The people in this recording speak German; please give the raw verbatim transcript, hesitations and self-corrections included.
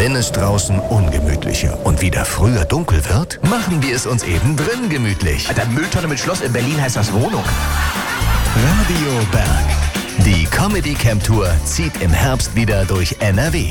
Wenn es draußen ungemütlicher und wieder früher dunkel wird, machen wir es uns eben drin gemütlich. Alter, Mülltonne mit Schloss, in Berlin heißt das Wohnung. Radio Berg. Die Comedy Camp Tour zieht im Herbst wieder durch N R W.